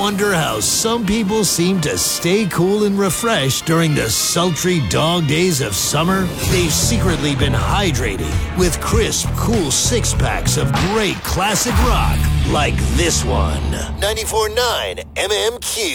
wonder how some people seem to stay cool and refreshed during the sultry dog days of summer? They've secretly been hydrating with crisp, cool six-packs of great classic rock like this one. 94.9 MMQ.